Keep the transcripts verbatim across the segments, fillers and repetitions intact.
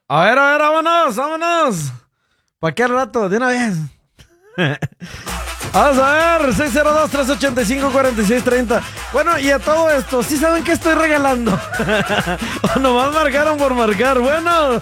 A ver, a ver, vámonos, vámonos. ¿Para qué rato? De una vez. Vamos a ver, seis cero dos, tres ocho cinco, cuatro seis tres cero. Bueno, y a todo esto, ¿sí saben qué estoy regalando? O nomás marcaron por marcar. Bueno.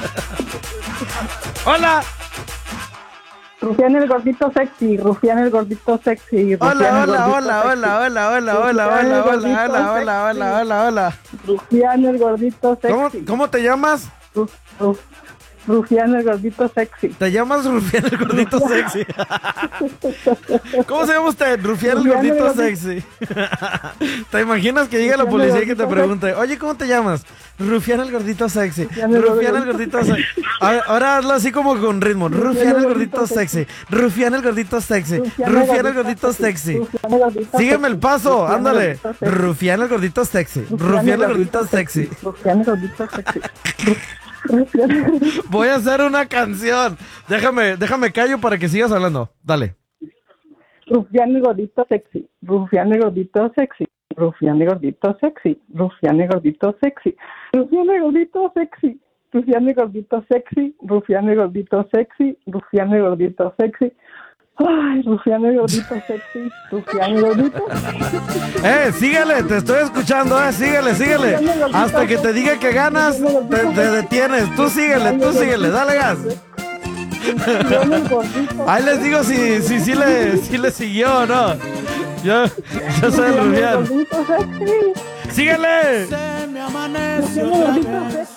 Hola. Rufián el gordito sexy, Rufián el gordito sexy. Hola, Rufián el hola, gordito hola, sexy. hola, hola, hola, hola, Rufián el hola, hola, gordito hola, hola, sexy. hola, hola, hola. Rufián el gordito ¿Cómo, sexy. cómo te llamas? Ruf- Ruf- Rufián el gordito sexy. Te llamas Rufián el gordito sexy. ¿Cómo se llama usted? Rufián el Rufián el gordito gordito- sexy. ¿Te imaginas que llegue la Rufián el policía y que te gordito pregunte, oye, ¿cómo te llamas? Rufián el gordito sexy. Rufián el Rufián el gordito gordito sexy. A- Ahora hazlo así como con ritmo. Rufián el gordito sexy. Rufián el gordito sexy. Rufián el gordito sexy. Rufián el gordito Sígueme el sexy. paso, Rufián el ándale. gordito sexy. Rufián el gordito sexy. Rufián el gordito sexy. Rufián el gordito sexy. Rufián el gordito- Voy a hacer una canción. Déjame, déjame callo para que sigas hablando. Dale. Rufián el gordito sexy. Rufián el gordito sexy. Rufián el gordito sexy. Rufián el gordito sexy. Rufián el gordito sexy. Rufián el gordito sexy. Rufián el gordito sexy. Rufián el gordito sexy. Ay, Rufián el gordito sexy. Rufián el gordito. Eh, síguele, te estoy escuchando, eh, síguele, síguele. Hasta que te diga que ganas, te, te detienes. Tú síguele, tú síguele, dale gas. Rufián el gordito. Ahí les digo si, si, si, le, si le siguió o no. Yo, yo soy el Rufián el Rufián. gordito sexy. ¡Síguele! Rufián el gordito sexy.